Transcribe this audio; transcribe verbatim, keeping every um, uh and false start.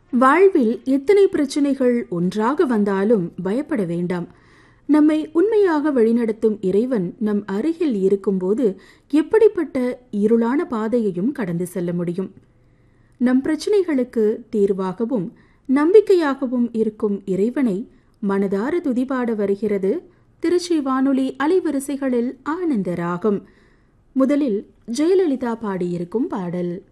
வாழ்வில் எத்தனை பிரச்சனைகள் ஒன்றாக வந்தாலும் பயப்பட வேண்டாம். நம்மை உண்மையாக வழிநடத்தும் இறைவன் நம் அருகில் இருக்கும்போது எப்படிப்பட்ட இருளான பாதையையும் கடந்து செல்ல முடியும். நம் பிரச்சனைகளுக்கு தீர்வாகவும் நம்பிக்கையாகவும் இருக்கும் இறைவனை மனதார துதிபாட வருகிறது திருச்சி வானொலி அலைவரிசைகளில் ஆனந்த ராகம். முதலில் ஜெயலலிதா பாடியிருக்கும் பாடல்.